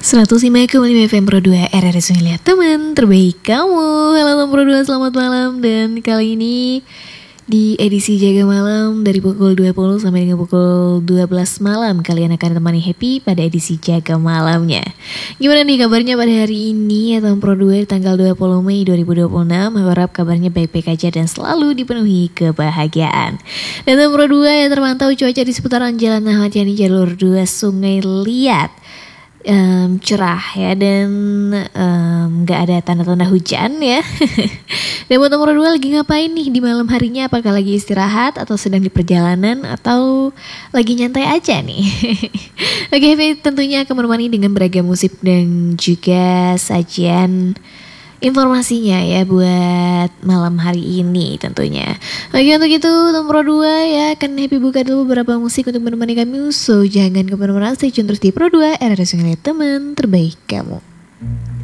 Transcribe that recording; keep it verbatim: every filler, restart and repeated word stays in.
seratus lima koma lima F M Pro dua R R S Lihat teman terbaik kamu. Halo teman Pro dua, selamat malam. Dan kali ini di edisi Jaga Malam dari pukul dua puluh sampai dengan pukul dua belas malam, kalian akan temani Happy pada edisi Jaga Malamnya. Gimana nih kabarnya pada hari ini ya teman Pro dua, tanggal dua puluh Mei dua ribu dua puluh enam. Harap kabarnya baik-baik aja dan selalu dipenuhi kebahagiaan. Dan teman Pro dua yang terpantau cuaca di seputaran Jalan Ahmad Yani jalur dua Sungai Liat Um, cerah ya, dan nggak um, ada tanda-tanda hujan ya. Dan buat nomor dua, lagi ngapain nih di malam harinya? Apakah lagi istirahat atau sedang di perjalanan atau lagi nyantai aja nih? Oke, Happy tentunya akan menemani dengan beragam musik dan juga sajian informasinya ya buat malam hari ini tentunya. Oke, untuk itu nomor dua ya akan Happy buka dulu beberapa musik untuk menemani kami. So jangan kemana-mana, stay tune terus di Pro dua R R S teman terbaik kamu.